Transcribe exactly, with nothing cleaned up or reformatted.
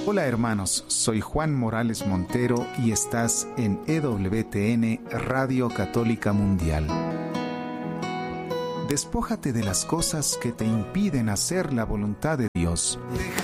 Hola hermanos, soy Juan Morales Montero y estás en E W T N Radio Católica Mundial. Despójate de las cosas que te impiden hacer la voluntad de Dios.